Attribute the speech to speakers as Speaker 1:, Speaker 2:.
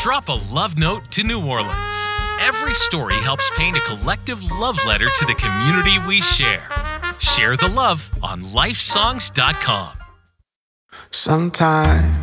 Speaker 1: Drop a love note to New Orleans. Every story helps paint a collective love letter to the community we share. Share the love on lifesongs.com.
Speaker 2: Sometimes